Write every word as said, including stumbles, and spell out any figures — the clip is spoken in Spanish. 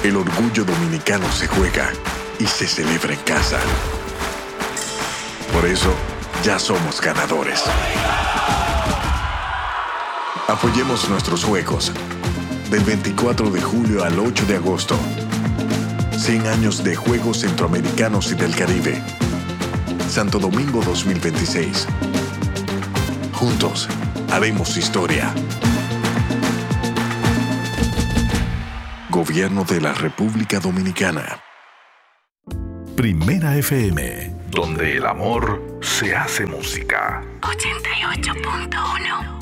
El orgullo dominicano se juega y se celebra en casa. Por eso, ya somos ganadores. Apoyemos nuestros juegos. Del veinticuatro de julio al ocho de agosto. cien años de Juegos Centroamericanos y del Caribe. Santo Domingo dos mil veintiséis. Juntos, haremos historia. Gobierno de la República Dominicana. Primera F M, donde el amor se hace música. ochenta y ocho punto uno